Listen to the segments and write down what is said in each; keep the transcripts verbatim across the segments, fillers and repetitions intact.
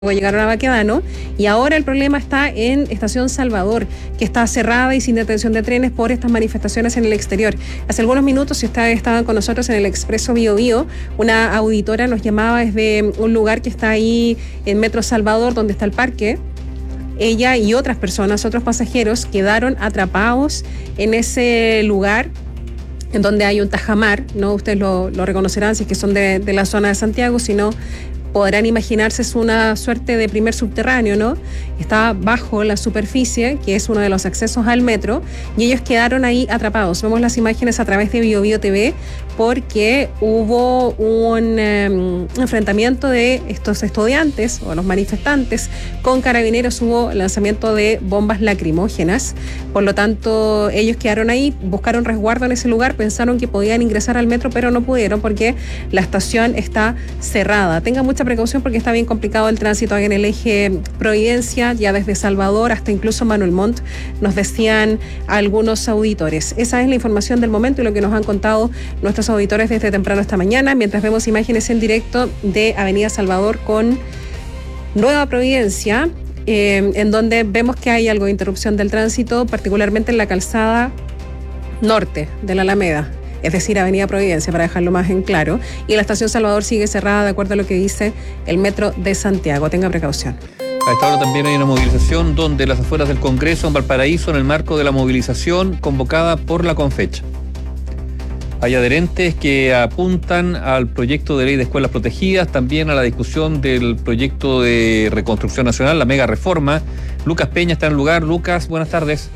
llegaron a Baquedano, y ahora el problema está en Estación Salvador, que está cerrada y sin detención de trenes por estas manifestaciones en el exterior. Hace algunos minutos, si ustedes estaban con nosotros en el Expreso Bío Bío, una auditora nos llamaba desde un lugar que está ahí en Metro Salvador, donde está el parque. Ella y otras personas, otros pasajeros, quedaron atrapados en ese lugar en donde hay un tajamar, ¿no? Ustedes lo, lo reconocerán si es que son de, de la zona de Santiago, si no podrán imaginarse, es una suerte de primer subterráneo, ¿no? Está bajo la superficie, que es uno de los accesos al metro, y ellos quedaron ahí atrapados. Vemos las imágenes a través de Bío Bío T V porque hubo un um, enfrentamiento de estos estudiantes o los manifestantes con carabineros, hubo lanzamiento de bombas lacrimógenas. Por lo tanto, ellos quedaron ahí, buscaron resguardo en ese lugar, pensaron que podían ingresar al metro, pero no pudieron porque la estación está cerrada. Tengan mucha precaución porque está bien complicado el tránsito en el eje Providencia, ya desde Salvador hasta incluso Manuel Montt, nos decían algunos auditores. Esa es la información del momento y lo que nos han contado nuestros auditores desde temprano esta mañana, mientras vemos imágenes en directo de Avenida Salvador con Nueva Providencia, eh, en donde vemos que hay algo de interrupción del tránsito, particularmente en la calzada norte de la Alameda, es decir, Avenida Providencia, para dejarlo más en claro, y la estación Salvador sigue cerrada de acuerdo a lo que dice el Metro de Santiago. Tenga precaución. A esta hora también hay una movilización donde las afueras del Congreso en Valparaíso, en el marco de la movilización convocada por la Confecha. Hay adherentes que apuntan al proyecto de ley de escuelas protegidas, también a la discusión del proyecto de reconstrucción nacional, la mega reforma. Lucas Peña está en el lugar. Lucas, buenas tardes.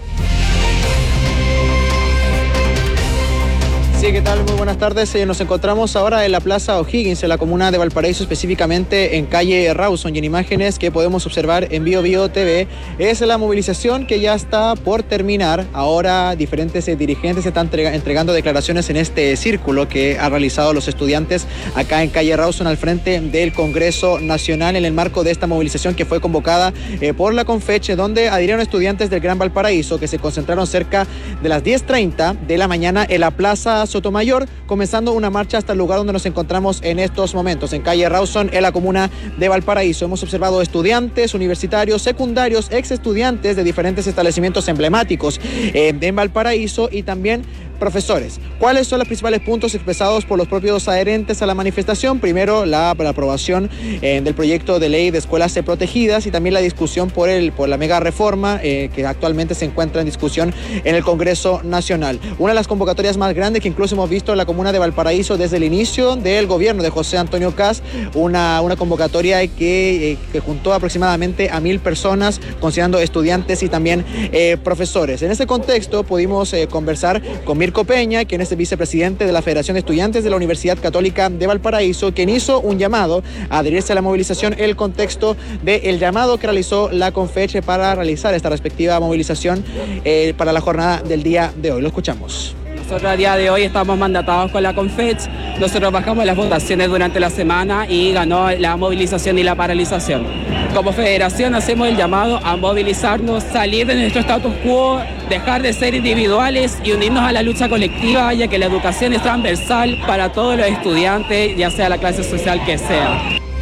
Sí, ¿qué tal? Muy buenas tardes. Eh, nos encontramos ahora en la Plaza O'Higgins, en la comuna de Valparaíso, específicamente en calle Rawson, y en imágenes que podemos observar en Bío Bío T V es la movilización que ya está por terminar. Ahora diferentes eh, dirigentes están entrega entregando declaraciones en este círculo que han realizado los estudiantes acá en calle Rawson al frente del Congreso Nacional en el marco de esta movilización que fue convocada eh, por la Confeche, donde adhirieron estudiantes del Gran Valparaíso que se concentraron cerca de las diez treinta de la mañana en la Plaza Sotomayor, comenzando una marcha hasta el lugar donde nos encontramos en estos momentos, en calle Rawson, en la comuna de Valparaíso. Hemos observado estudiantes, universitarios, secundarios, ex estudiantes de diferentes establecimientos emblemáticos eh, en Valparaíso y también profesores. ¿Cuáles son los principales puntos expresados por los propios adherentes a la manifestación? Primero, la, la aprobación eh, del proyecto de ley de escuelas protegidas y también la discusión por, el, por la mega reforma eh, que actualmente se encuentra en discusión en el Congreso Nacional. Una de las convocatorias más grandes que incluso hemos visto en la comuna de Valparaíso desde el inicio del gobierno de José Antonio Kast, una, una convocatoria que, eh, que juntó aproximadamente a mil personas, considerando estudiantes y también eh, profesores. En ese contexto pudimos eh, conversar con Mirko Peña, quien es el vicepresidente de la Federación de Estudiantes de la Universidad Católica de Valparaíso, quien hizo un llamado a adherirse a la movilización en el contexto del llamado que realizó la Confeche para realizar esta respectiva movilización eh, para la jornada del día de hoy. Lo escuchamos. Nosotros a día de hoy estamos mandatados con la Confech. Nosotros bajamos las votaciones durante la semana y ganó la movilización y la paralización. Como federación hacemos el llamado a movilizarnos, salir de nuestro status quo, dejar de ser individuales y unirnos a la lucha colectiva, ya que la educación es transversal para todos los estudiantes, ya sea la clase social que sea.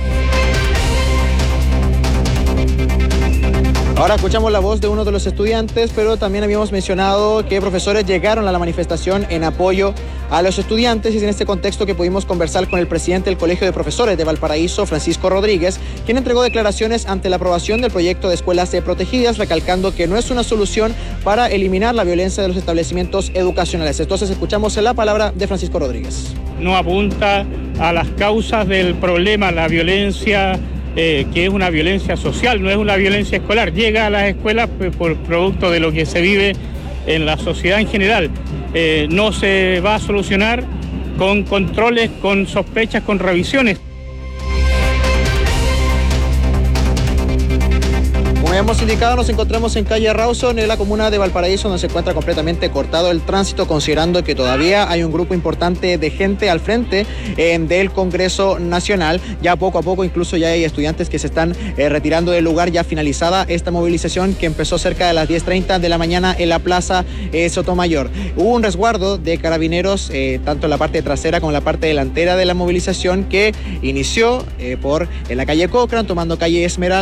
Ahora escuchamos la voz de uno de los estudiantes, pero también habíamos mencionado que profesores llegaron a la manifestación en apoyo a los estudiantes, y es en este contexto que pudimos conversar con el presidente del Colegio de Profesores de Valparaíso, Francisco Rodríguez, quien entregó declaraciones ante la aprobación del proyecto de escuelas protegidas, recalcando que no es una solución para eliminar la violencia de los establecimientos educacionales. Entonces escuchamos la palabra de Francisco Rodríguez. No apunta a las causas del problema, la violencia, Eh, que es una violencia social, no es una violencia escolar. Llega a las escuelas pues, por producto de lo que se vive en la sociedad en general. Eh, no se va a solucionar con controles, con sospechas, con revisiones. Como ya hemos indicado, nos encontramos en calle Rawson, en la comuna de Valparaíso, donde se encuentra completamente cortado el tránsito, considerando que todavía hay un grupo importante de gente al frente eh, del Congreso Nacional. Ya poco a poco incluso ya hay estudiantes que se están eh, retirando del lugar, ya finalizada esta movilización que empezó cerca de las diez treinta de la mañana en la Plaza eh, Sotomayor. Hubo un resguardo de carabineros, eh, tanto en la parte trasera como en la parte delantera de la movilización, que inició eh, por en la calle Cochrane, tomando calle Esmeralda,